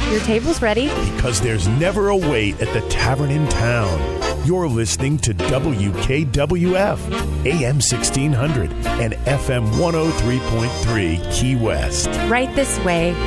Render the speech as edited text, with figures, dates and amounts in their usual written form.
Your table's ready. Because there's never a wait at the tavern in town. You're listening to WKWF, AM 1600 and FM 103.3 Key West. Right this way.